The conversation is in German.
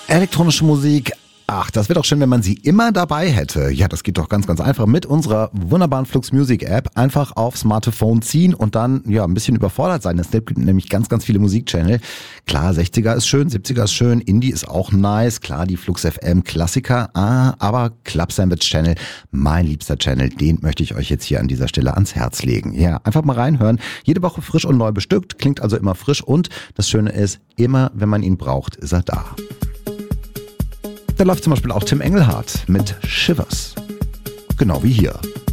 Elektronische Musik. Ach, das wäre doch schön, wenn man sie immer dabei hätte. Ja, das geht doch ganz, ganz einfach mit unserer wunderbaren Flux Music App. Einfach aufs Smartphone ziehen und dann ja ein bisschen überfordert sein. Es gibt nämlich ganz, ganz viele Musikchannel. Klar, 60er ist schön, 70er ist schön, Indie ist auch nice. Klar, die Flux FM Klassiker. Aber Club Sandwich Channel, mein liebster Channel, den möchte ich euch jetzt hier an dieser Stelle ans Herz legen. Ja, einfach mal reinhören. Jede Woche frisch und neu bestückt, klingt also immer frisch und das Schöne ist, immer wenn man ihn braucht, ist er da. Da läuft zum Beispiel auch Tim Engelhardt mit Shivers. Genau wie hier.